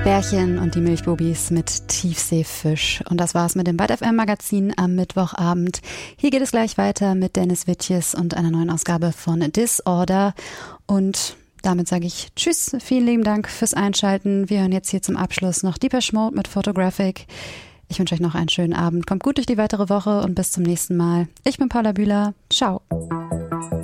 Bärchen und die Milchbubis mit Tiefseefisch. Und das war's mit dem Byte FM Magazin am Mittwochabend. Hier geht es gleich weiter mit Dennis Wittjes und einer neuen Ausgabe von Disorder. Und damit sage ich Tschüss, vielen lieben Dank fürs Einschalten. Wir hören jetzt hier zum Abschluss noch Depeche Mode mit Photographic. Ich wünsche euch noch einen schönen Abend. Kommt gut durch die weitere Woche und bis zum nächsten Mal. Ich bin Paula Bühler. Ciao.